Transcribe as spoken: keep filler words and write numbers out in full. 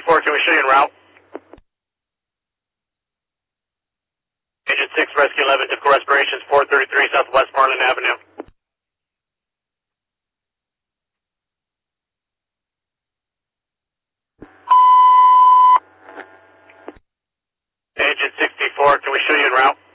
sixty-four, can we show you en route? Agent six, Rescue eleven, typical respirations, four thirty-three Southwest Marlin Avenue. Agent sixty-four, can we show you en route?